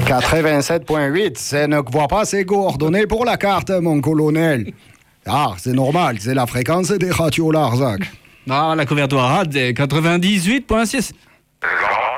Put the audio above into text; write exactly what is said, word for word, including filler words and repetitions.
quatre-vingt-sept point huit, c'est ne vois pas assez coordonnées pour la carte, mon colonel. Ah, c'est normal, c'est la fréquence des radios Larzac. Ah, la couverture rade est quatre-vingt-dix-huit point six.